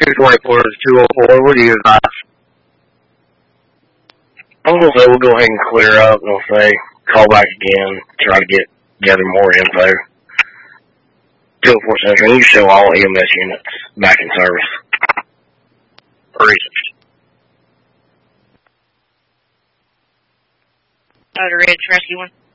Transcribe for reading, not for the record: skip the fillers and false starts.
224 to 204. What do you advise? I'm going to say we'll go ahead and clear up. And we'll say call back again, try to gather more info. 204 Central, you show all EMS units back in service. Research. Motor Ridge, Rescue 1.